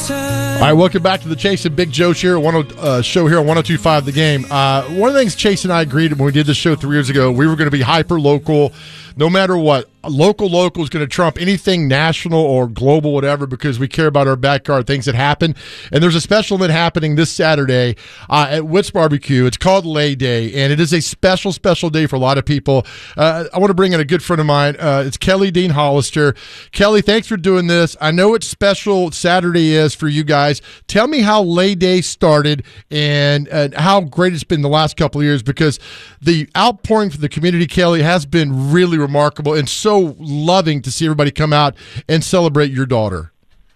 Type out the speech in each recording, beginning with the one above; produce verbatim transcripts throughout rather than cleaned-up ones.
All right, welcome back to the Chase and Big Joe show, uh, show here on one oh two point five The Game. Uh, one of the things Chase and I agreed when we did this show three years ago, we were going to be hyper-local, no matter what. Local, local is going to trump anything national or global, whatever, because we care about our backyard, things that happen. And there's a special event happening this Saturday uh, at Witt's Barbecue. It's called Lay Day, and it is a special, special day for a lot of people. Uh, I want to bring in a good friend of mine. Uh, it's Kelly Dean Hollister. Kelly, thanks for doing this. I know it's special Saturday is for you guys. Tell me how Lay Day started and, and how great it's been the last couple of years, because the outpouring from the community, Kelly, has been really remarkable and so loving to see everybody come out and celebrate your daughter.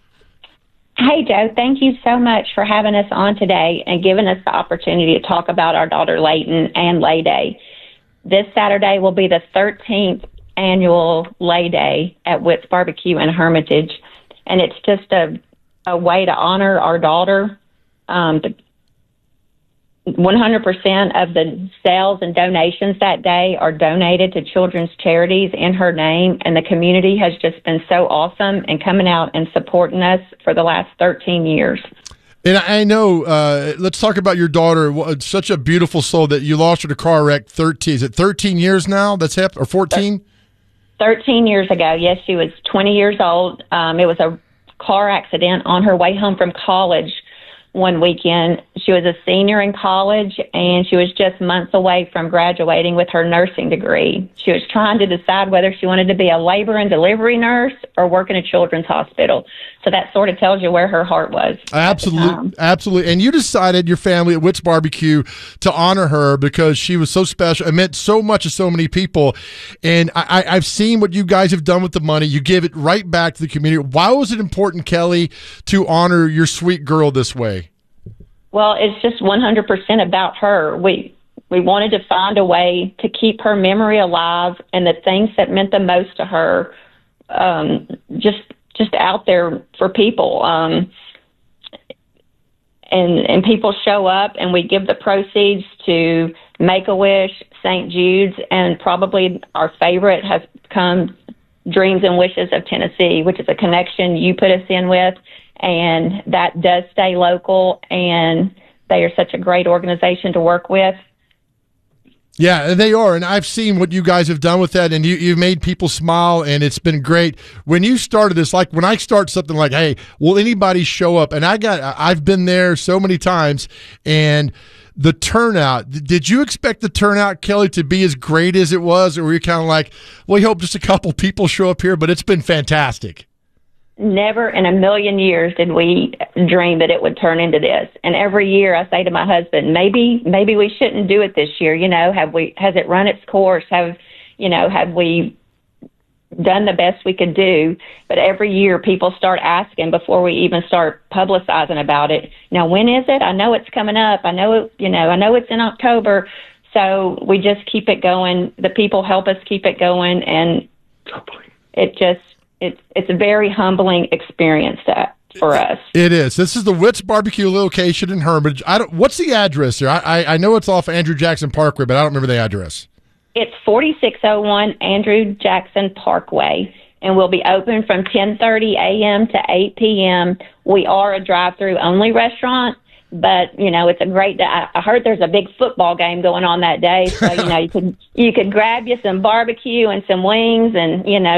Hey, Joe, thank you so much for having us on today and giving us the opportunity to talk about our daughter Layton and Lay Day. This Saturday will be the thirteenth annual Lay Day at Witt's Barbecue in Hermitage, and it's just a, a way to honor our daughter. Um, the, one hundred percent of the sales and donations that day are donated to children's charities in her name, and the community has just been so awesome and coming out and supporting us for the last thirteen years. And I know, uh, let's talk about your daughter. Such a beautiful soul that you lost her to car wreck thirteen. Is it thirteen years now that's happened, or fourteen? thirteen years ago, yes, she was twenty years old. Um, it was a car accident on her way home from college one weekend. She was a senior in college, and she was just months away from graduating with her nursing degree. She was trying to decide whether she wanted to be a labor and delivery nurse or work in a children's hospital. So that sort of tells you where her heart was. Absolutely. Absolutely. And you decided, your family at Witt's Barbecue, to honor her because she was so special. It meant so much to so many people. And I, I've seen what you guys have done with the money. You give it right back to the community. Why was it important, Kelly, to honor your sweet girl this way? Well, it's just one hundred percent about her. We we wanted to find a way to keep her memory alive and the things that meant the most to her um, just just out there for people. Um, and and people show up, and we give the proceeds to Make-A-Wish, Saint Jude's, and probably our favorite has come Dreams and Wishes of Tennessee, which is a connection you put us in with. And that does stay local, and they are such a great organization to work with. Yeah, they are, and I've seen what you guys have done with that, and you, you've made people smile, and it's been great. When you started this, like when I start something like, hey, will anybody show up? And I got, I've been there so many times, and the turnout, did you expect the turnout, Kelly, to be as great as it was, or were you kind of like, well, we hope just a couple people show up here, but it's been fantastic? Never in a million years did we dream that it would turn into this. And every year I say to my husband, maybe, maybe we shouldn't do it this year. You know, have we, has it run its course? Have, you know, have we done the best we could do? But every year people start asking before we even start publicizing about it. Now, when is it? I know it's coming up. I know, it, you know, I know it's in October. So we just keep it going. The people help us keep it going. And it just, It's it's a very humbling experience to, for us. It is. This is the Witt's Barbecue location in Hermitage. I don't. What's the address here? I, I I know it's off Andrew Jackson Parkway, but I don't remember the address. It's forty-six oh one Andrew Jackson Parkway, and we'll be open from ten thirty a.m. to eight p.m. We are a drive-through only restaurant, but you know it's a great day. I heard there's a big football game going on that day, so you know you could you could grab you some barbecue and some wings, and you know